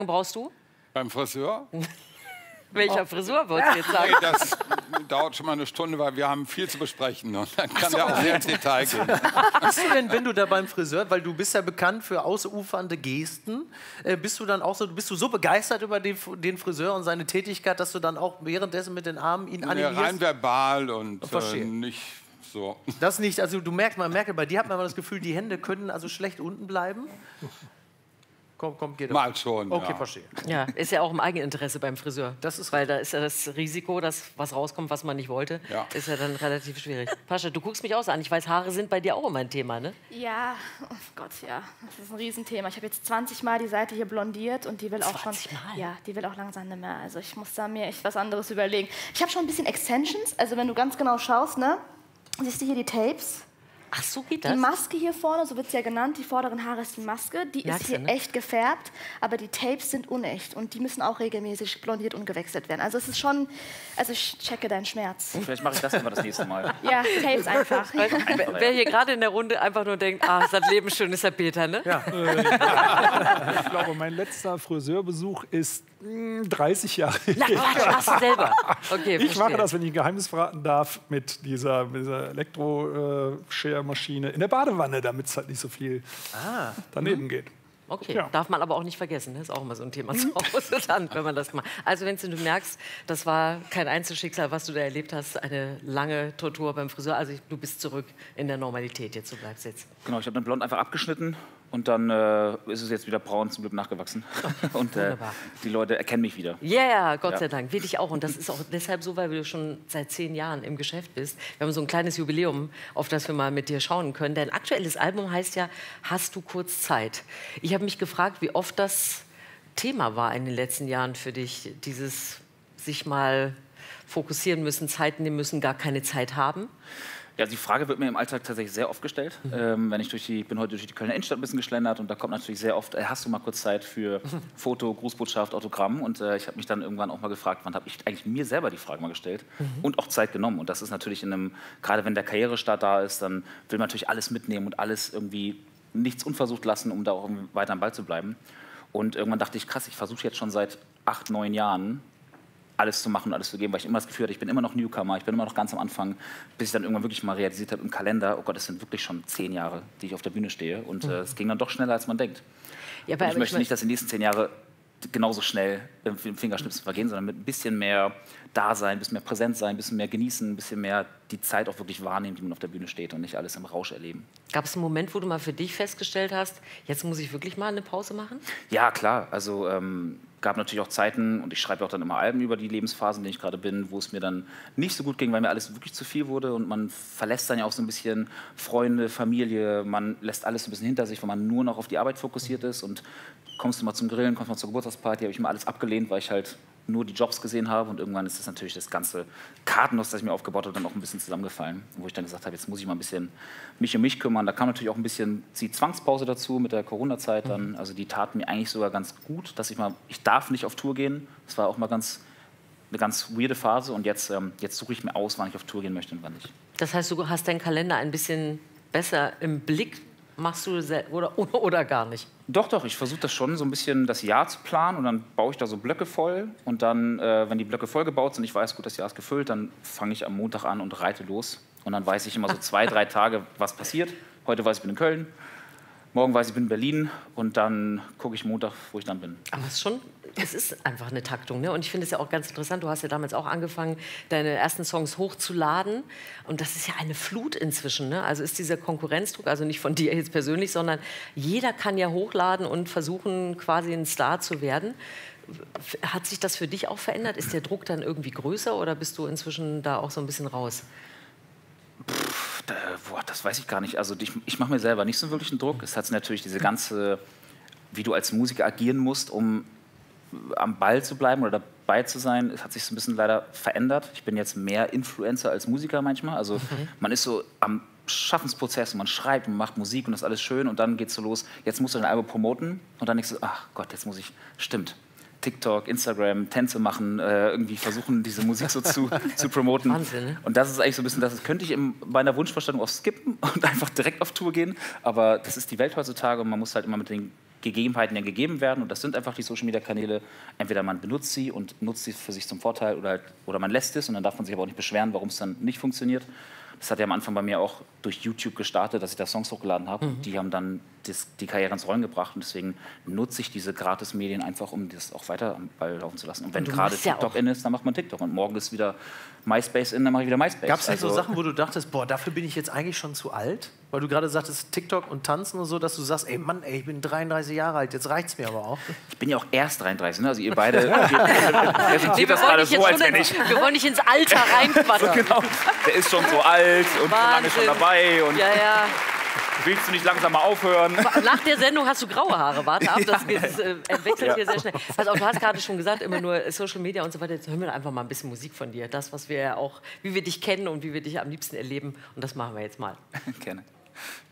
brauchst du? Beim Friseur? Welcher Frisur wolltest du jetzt sagen? Nee, das dauert schon mal eine Stunde, weil wir haben viel zu besprechen. Und dann kann der auch sehr ins Detail gehen. Bist du denn, wenn du da beim Friseur, weil du bist ja bekannt für ausufernde Gesten, bist du dann auch so, bist du so begeistert über den Friseur und seine Tätigkeit, dass du dann auch währenddessen mit den Armen ihn animierst? Rein verbal und Verstehe. nicht so. Das nicht, also man merkt, bei dir hat man mal das Gefühl, die Hände können also schlecht unten bleiben. Komm, geht Mal schon, Okay, ja. verstehe. Ja, ist ja auch im Eigeninteresse beim Friseur. Das ist weil da ist ja das Risiko, dass was rauskommt, was man nicht wollte, Ja. ist ja dann relativ schwierig. Pascha, du guckst mich auch so an. Ich weiß, Haare sind bei dir auch immer ein Thema, ne? Ja, oh Gott, ja. Das ist ein Riesenthema. Ich habe jetzt 20 Mal die Seite hier blondiert und die will auch schon. 20 Mal? Ja, die will auch langsam nicht mehr. Also ich muss da mir echt was anderes überlegen. Ich habe schon ein bisschen Extensions. Also wenn du ganz genau schaust, ne? Siehst du hier die Tapes? Ach, so geht Die das? Maske hier vorne, so wird es ja genannt, die vorderen Haare ist die Maske, die Merkst ist du, hier ne? echt gefärbt, aber die Tapes sind unecht und die müssen auch regelmäßig blondiert und gewechselt werden. Also es ist schon, also ich checke deinen Schmerz. Vielleicht mache ich das immer das nächste Mal. Ja, Tapes einfach. Wer hier gerade in der Runde einfach nur denkt, ah, ist das Leben schön, ist der Peter, ne? Ja. Ich glaube, mein letzter Friseurbesuch ist 30 Jahre Na, Quatsch, machst du selber. Okay, Ich mache verstehe. das, wenn ich ein Geheimnis verraten darf, mit dieser Elektro-Share-Maschine in der Badewanne, damit es halt nicht so viel daneben geht. Okay, Ja. darf man aber auch nicht vergessen. Das ist auch immer so ein Thema zu Hause dann, wenn man das macht. Also wenn du merkst, das war kein Einzelschicksal, was du da erlebt hast, eine lange Tortur beim Friseur. Also du bist zurück in der Normalität, jetzt du bleibst jetzt. Genau, ich habe den Blond einfach abgeschnitten und dann ist es jetzt wieder braun zum Glück nachgewachsen. Und Wunderbar. die Leute erkennen mich wieder. Ja, yeah, Gott Ja. sei Dank. Wir dich auch. Und das ist auch deshalb so, weil du schon seit 10 Jahren im Geschäft bist. Wir haben so ein kleines Jubiläum, auf das wir mal mit dir schauen können. Dein aktuelles Album heißt ja Hast du kurz Zeit? Ich habe mich gefragt, wie oft das Thema war in den letzten Jahren für dich. Dieses sich mal fokussieren müssen, Zeit nehmen müssen, gar keine Zeit haben. Ja, die Frage wird mir im Alltag tatsächlich sehr oft gestellt. Wenn ich bin heute durch die Kölner Innenstadt ein bisschen geschlendert und da kommt natürlich sehr oft, hast du mal kurz Zeit für Foto, Grußbotschaft, Autogramm? Und ich habe mich dann irgendwann auch mal gefragt, wann habe ich eigentlich mir selber die Frage mal gestellt und auch Zeit genommen. Und das ist natürlich gerade wenn der Karrierestart da ist, dann will man natürlich alles mitnehmen und alles irgendwie nichts unversucht lassen, um da auch irgendwie weiter am Ball zu bleiben. Und irgendwann dachte ich, krass, ich versuche jetzt schon seit 8, 9 Jahren alles zu machen und alles zu geben, weil ich immer das Gefühl hatte, ich bin immer noch Newcomer, ich bin immer noch ganz am Anfang, bis ich dann irgendwann wirklich mal realisiert habe im Kalender, oh Gott, es sind wirklich schon 10 Jahre, die ich auf der Bühne stehe und es ging dann doch schneller, als man denkt. Ja, Und ich möchte nicht, dass die nächsten 10 Jahre genauso schnell im Fingerschnipsen vergehen, sondern mit ein bisschen mehr Dasein, ein bisschen mehr präsent sein, ein bisschen mehr genießen, ein bisschen mehr die Zeit auch wirklich wahrnehmen, die man auf der Bühne steht und nicht alles im Rausch erleben. Gab es einen Moment, wo du mal für dich festgestellt hast, jetzt muss ich wirklich mal eine Pause machen? Ja, klar. Also gab natürlich auch Zeiten, und ich schreibe auch dann immer Alben über die Lebensphasen, in denen ich gerade bin, wo es mir dann nicht so gut ging, weil mir alles wirklich zu viel wurde und man verlässt dann ja auch so ein bisschen Freunde, Familie, man lässt alles ein bisschen hinter sich, weil man nur noch auf die Arbeit fokussiert ist und kommst du mal zum Grillen, kommst du mal zur Geburtstagsparty, habe ich mir alles abgelehnt, weil ich halt nur die Jobs gesehen habe und irgendwann ist das natürlich das ganze Kartenhaus, das ich mir aufgebaut habe, dann auch ein bisschen zusammengefallen, wo ich dann gesagt habe, jetzt muss ich mal ein bisschen mich um mich kümmern. Da kam natürlich auch ein bisschen die Zwangspause dazu mit der Corona-Zeit dann, also die tat mir eigentlich sogar ganz gut, dass ich darf nicht auf Tour gehen, das war auch mal eine ganz weirde Phase und jetzt suche ich mir aus, wann ich auf Tour gehen möchte und wann nicht. Das heißt, du hast deinen Kalender ein bisschen besser im Blick, machst du oder gar nicht? Doch, ich versuche das schon so ein bisschen das Jahr zu planen und dann baue ich da so Blöcke voll und dann, wenn die Blöcke voll gebaut sind, ich weiß, gut, das Jahr ist gefüllt, dann fange ich am Montag an und reite los und dann weiß ich immer so 2, 3 Tage, was passiert. Heute weiß ich, ich bin in Köln, morgen weiß ich, ich bin in Berlin und dann gucke ich Montag, wo ich dann bin. Aber es ist einfach eine Taktung, ne? Und ich finde es ja auch ganz interessant, du hast ja damals auch angefangen, deine ersten Songs hochzuladen und das ist ja eine Flut inzwischen, ne? Also ist dieser Konkurrenzdruck, also nicht von dir jetzt persönlich, sondern jeder kann ja hochladen und versuchen, quasi ein Star zu werden. Hat sich das für dich auch verändert? Ist der Druck dann irgendwie größer oder bist du inzwischen da auch so ein bisschen raus? Das weiß ich gar nicht. Also ich mache mir selber nicht so wirklich einen Druck. Es hat natürlich diese ganze, wie du als Musiker agieren musst, um am Ball zu bleiben oder dabei zu sein, es hat sich so ein bisschen leider verändert. Ich bin jetzt mehr Influencer als Musiker manchmal. Also man ist so am Schaffensprozess und man schreibt und macht Musik und das ist alles schön und dann geht es so los, jetzt musst du dein Album promoten und dann denkst du, ach Gott, jetzt muss ich, stimmt, TikTok, Instagram, Tänze machen, irgendwie versuchen, diese Musik so zu promoten. Wahnsinn, ne? Und das ist eigentlich so ein bisschen, das könnte ich in meiner Wunschvorstellung auch skippen und einfach direkt auf Tour gehen, aber das ist die Welt heutzutage und man muss halt immer mit den Gegebenheiten ja gegeben werden. Und das sind einfach die Social-Media-Kanäle. Entweder man benutzt sie und nutzt sie für sich zum Vorteil oder man lässt es und dann darf man sich aber auch nicht beschweren, warum es dann nicht funktioniert. Das hat ja am Anfang bei mir auch durch YouTube gestartet, dass ich da Songs hochgeladen habe. Die haben dann die Karriere ins Rollen gebracht. Und deswegen nutze ich diese Gratis-Medien einfach, um das auch weiter am Ball laufen zu lassen. Und wenn gerade TikTok in ist, dann macht man TikTok. Und morgen ist wieder MySpace in, dann mache ich wieder MySpace. Gab es denn so Sachen, wo du dachtest, boah, dafür bin ich jetzt eigentlich schon zu alt? Weil du gerade sagtest, TikTok und Tanzen und so, dass du sagst, ey Mann, ey, ich bin 33 Jahre alt, jetzt reicht's mir aber auch. Ich bin ja auch erst 33, ne? Also ihr beide präsentiert das gerade so, als wenn ich... Wir wollen nicht ins Alter reinquatschen. So genau. Der ist schon so alt und so lange schon dabei. Und Ja. willst du nicht langsam mal aufhören? Nach der Sendung hast du graue Haare. Warte ab, das wechselt hier sehr schnell. Also, du hast gerade schon gesagt, immer nur Social Media und so weiter. Jetzt hören wir einfach mal ein bisschen Musik von dir. Das, was wir ja auch, wie wir dich kennen und wie wir dich am liebsten erleben. Und das machen wir jetzt mal. Gerne.